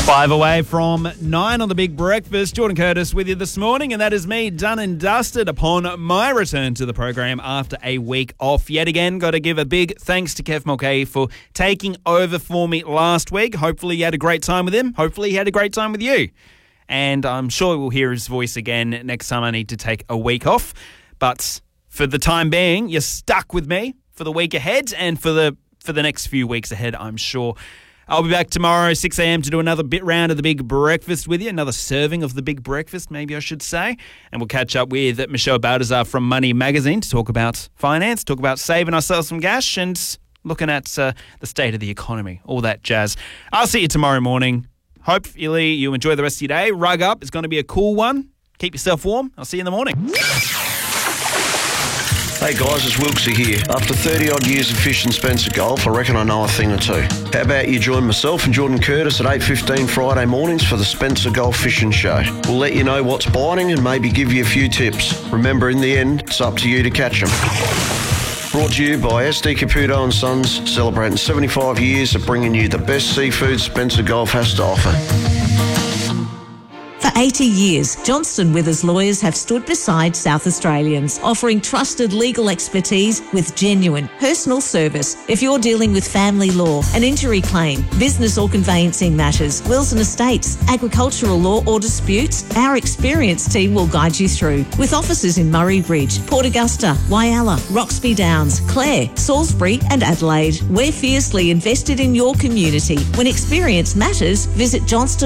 5 away from 9 on the Big Breakfast. Jordan Curtis with you this morning, and that is me done and dusted upon my return to the program after a week off yet again. Got to give a big thanks to Kev Mulcahy for taking over for me last week. Hopefully you had a great time with him. Hopefully he had a great time with you. And I'm sure we'll hear his voice again next time I need to take a week off. But for the time being, you're stuck with me for the week ahead and for the next few weeks ahead, I'm sure. I'll be back tomorrow, 6 a.m, to do another bit round of the Big Breakfast with you, another serving of the Big Breakfast, maybe I should say. And we'll catch up with Michelle Baldassar from Money Magazine to talk about finance, talk about saving ourselves some cash and looking at the state of the economy, all that jazz. I'll see you tomorrow morning. Hopefully you enjoy the rest of your day. Rug up. It's going to be a cool one. Keep yourself warm. I'll see you in the morning. Hey guys, it's Wilksy here. After 30 odd years of fishing Spencer Gulf, I reckon I know a thing or two. How about you join myself and Jordan Curtis at 8:15 Friday mornings for the Spencer Gulf Fishing Show. We'll let you know what's biting and maybe give you a few tips. Remember, in the end, it's up to you to catch them. Brought to you by SD Caputo & Sons, celebrating 75 years of bringing you the best seafood Spencer Gulf has to offer. For 80 years, Johnston Withers lawyers have stood beside South Australians, offering trusted legal expertise with genuine personal service. If you're dealing with family law, an injury claim, business or conveyancing matters, wills and estates, agricultural law or disputes, our experienced team will guide you through. With offices in Murray Bridge, Port Augusta, Whyalla, Roxby Downs, Clare, Salisbury and Adelaide, we're fiercely invested in your community. When experience matters, visit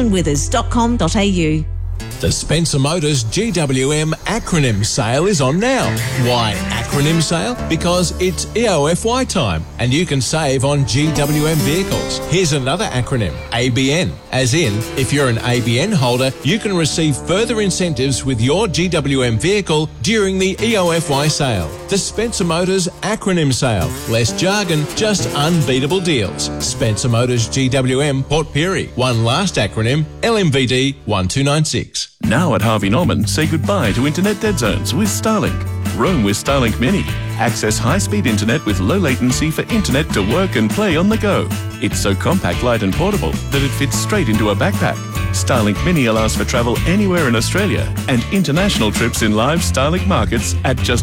johnstonwithers.com.au. The Spencer Motors GWM acronym sale is on now. Why acronym sale? Because it's EOFY time and you can save on GWM vehicles. Here's another acronym, ABN. As in, if you're an ABN holder, you can receive further incentives with your GWM vehicle during the EOFY sale. The Spencer Motors acronym sale. Less jargon, just unbeatable deals. Spencer Motors GWM Port Pirie. One last acronym, LMVD 1296. Now at Harvey Norman, say goodbye to internet dead zones with Starlink. Roam with Starlink Mini. Access high-speed internet with low latency for internet to work and play on the go. It's so compact, light and portable that it fits straight into a backpack. Starlink Mini allows for travel anywhere in Australia and international trips in live Starlink markets at just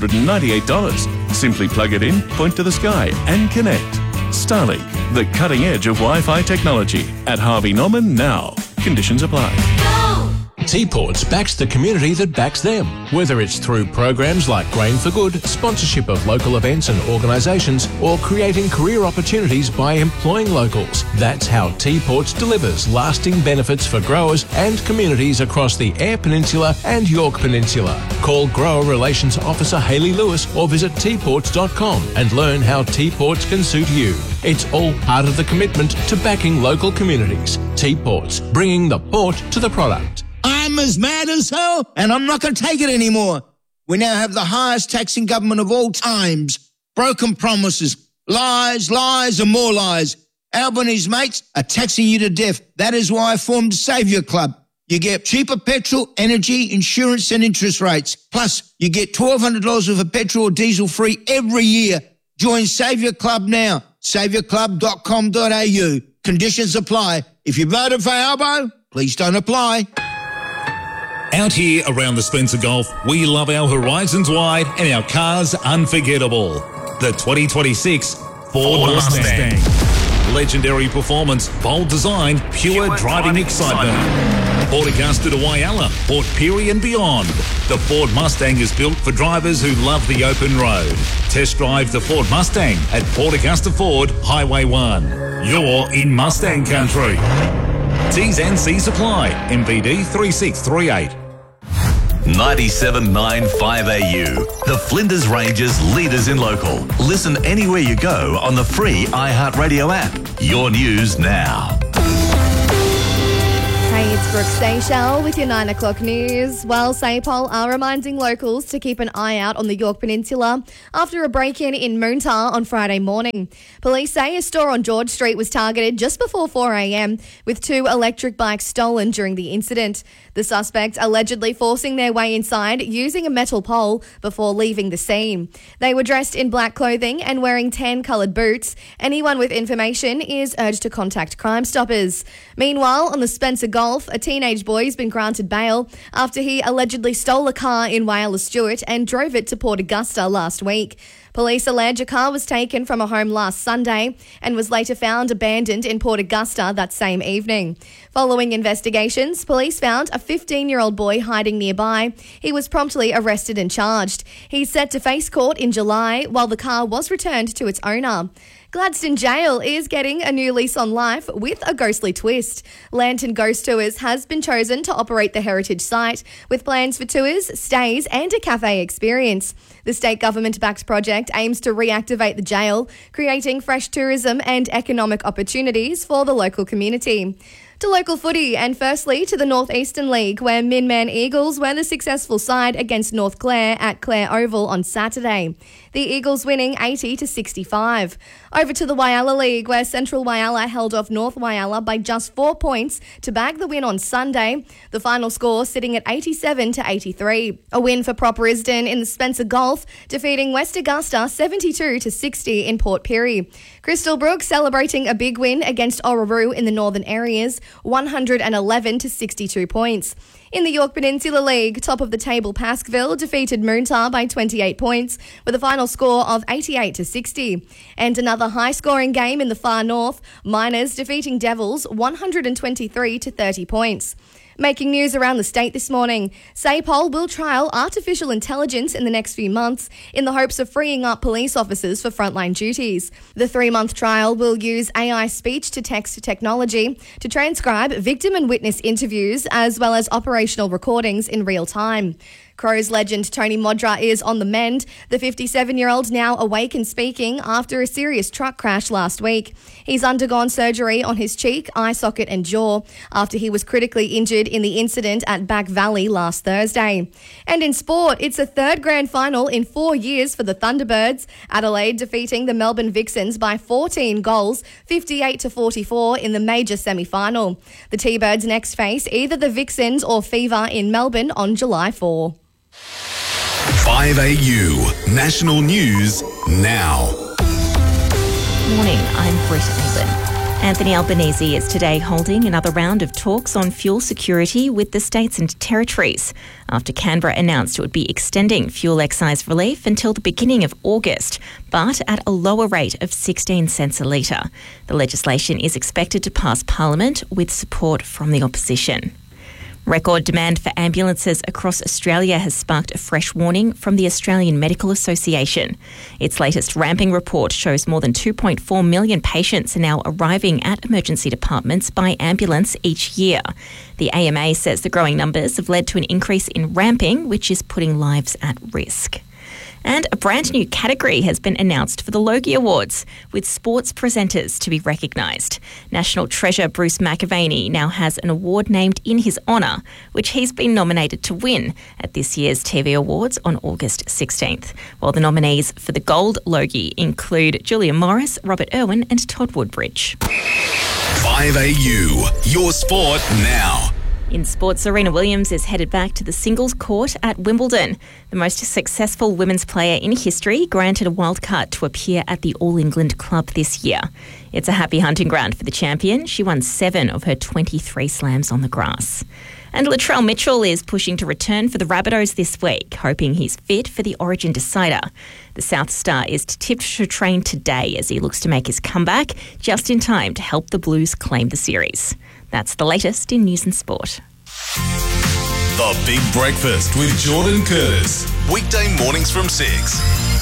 $598. Simply plug it in, point to the sky and connect. Starlink, the cutting edge of Wi-Fi technology. At Harvey Norman now. Conditions apply. T-Ports backs the community that backs them. Whether it's through programs like Grain for Good, sponsorship of local events and organisations, or creating career opportunities by employing locals. That's how T-Ports delivers lasting benefits for growers and communities across the Eyre Peninsula and York Peninsula. Call Grower Relations Officer Hayley Lewis or visit tports.com and learn how T-Ports can suit you. It's all part of the commitment to backing local communities. T-Ports, bringing the port to the product. I'm as mad as hell, and I'm not going to take it anymore. We now have the highest taxing government of all times. Broken promises, lies, lies and more lies. Albanese mates are taxing you to death. That is why I formed the Saviour Club. You get cheaper petrol, energy, insurance and interest rates. Plus, you get $1,200 worth of petrol or diesel free every year. Join Saviour Club now. SaviourClub.com.au. Conditions apply. If you voted for Albo, please don't apply. Out here around the Spencer Gulf, we love our horizons wide and our cars unforgettable. The 2026 Ford Mustang. Legendary performance, bold design, pure driving excitement. Port Augusta to Whyalla, Port Pirie and beyond. The Ford Mustang is built for drivers who love the open road. Test drive the Ford Mustang at Port Augusta Ford, Highway 1. You're in Mustang country. T's and C's apply. MVD 3638. 97.95 AU. The Flinders Ranges leaders in local. Listen anywhere you go on the free iHeartRadio app. Your news now. Hey, it's Brooke. Brooke Seychelles with your 9 o'clock news. Well, SAPOL are reminding locals to keep an eye out on the York Peninsula after a break-in in Moontar on Friday morning. Police say a store on George Street was targeted just before 4 a.m, with 2 electric bikes stolen during the incident. The suspects allegedly forcing their way inside using a metal pole before leaving the scene. They were dressed in black clothing and wearing tan-coloured boots. Anyone with information is urged to contact Crime Stoppers. Meanwhile, on the Spencer Gulf, a teenage boy has been granted bail after he allegedly stole a car in Whyalla Stewart and drove it to Port Augusta last week. Police allege a car was taken from a home last Sunday and was later found abandoned in Port Augusta that same evening. Following investigations, police found a 15-year-old boy hiding nearby. He was promptly arrested and charged. He's set to face court in July while the car was returned to its owner. Gladstone Jail is getting a new lease on life with a ghostly twist. Lantern Ghost Tours has been chosen to operate the heritage site with plans for tours, stays and a cafe experience. The state government-backed project aims to reactivate the jail, creating fresh tourism and economic opportunities for the local community. To local footy and firstly to the North Eastern League, where Minman Eagles were the successful side against North Clare at Clare Oval on Saturday. The Eagles winning 80-65. Over to the Whyalla League, where Central Whyalla held off North Whyalla by just 4 points to bag the win on Sunday. The final score sitting at 87-83. A win for Prop Risdon in the Spencer Gulf, defeating West Augusta 72-60 in Port Pirie. Crystal Brook celebrating a big win against Orroroo in the northern areas, 111-62 points. In the York Peninsula League, top of the table Paskville defeated Moontar by 28 points with a final score of 88-60. And another high-scoring game in the far north, Miners defeating Devils 123-30 points. Making news around the state this morning, SAPOL will trial artificial intelligence in the next few months in the hopes of freeing up police officers for frontline duties. The 3-month trial will use AI speech-to-text technology to transcribe victim and witness interviews as well as operational recordings in real time. Crows legend Tony Modra is on the mend. The 57-year-old now awake and speaking after a serious truck crash last week. He's undergone surgery on his cheek, eye socket and jaw after he was critically injured in the incident at Back Valley last Thursday. And in sport, it's a third grand final in 4 years for the Thunderbirds. Adelaide defeating the Melbourne Vixens by 14 goals, 58-44 in the major semi-final. The T-Birds next face either the Vixens or Fever in Melbourne on July 4. 5AU National News now. Morning, I'm Britt Aben. Anthony Albanese is today holding another round of talks on fuel security with the states and territories after Canberra announced it would be extending fuel excise relief until the beginning of August, but at a lower rate of 16 cents a litre. The legislation is expected to pass Parliament with support from the opposition. Record demand for ambulances across Australia has sparked a fresh warning from the Australian Medical Association. Its latest ramping report shows more than 2.4 million patients are now arriving at emergency departments by ambulance each year. The AMA says the growing numbers have led to an increase in ramping, which is putting lives at risk. And a brand new category has been announced for the Logie Awards, with sports presenters to be recognised. National treasure Bruce McAvaney now has an award named in his honour, which he's been nominated to win at this year's TV Awards on August 16th. While the nominees for the Gold Logie include Julia Morris, Robert Irwin and Todd Woodbridge. 5AU, your sport now. In sports, Serena Williams is headed back to the singles court at Wimbledon. The most successful women's player in history granted a wildcard to appear at the All England Club this year. It's a happy hunting ground for the champion. She won 7 of her 23 slams on the grass. And Latrell Mitchell is pushing to return for the Rabbitohs this week, hoping he's fit for the Origin decider. The South Star is tipped to train today as he looks to make his comeback just in time to help the Blues claim the series. That's the latest in news and sport. The Big Breakfast with Jordan Curtis. Weekday mornings from 6.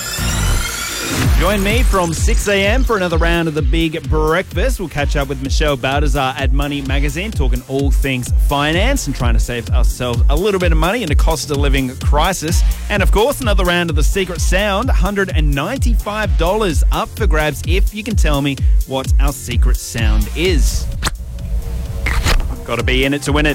Join me from 6 a.m. for another round of the Big Breakfast. We'll catch up with Michelle Baldassar at Money Magazine, talking all things finance and trying to save ourselves a little bit of money in a cost of living crisis. And of course, another round of the Secret Sound, $195 up for grabs if you can tell me what our secret sound is. Got to be in it to win it.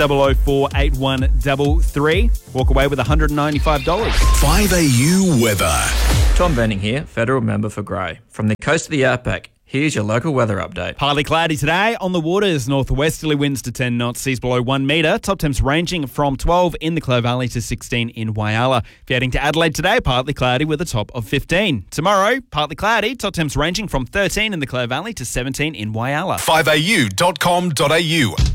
80048133. Walk away with $195. 5AU weather. Tom Benning here, Federal Member for Grey. From the coast of the outback, here's your local weather update. Partly cloudy today on the waters. Northwesterly winds to 10 knots, seas below 1 metre. Top temps ranging from 12 in the Clow Valley to 16 in Whyalla. If you're heading to Adelaide today, partly cloudy with a top of 15. Tomorrow, partly cloudy. Top temps ranging from 13 in the Clow Valley to 17 in Whyalla. 5AU.com.au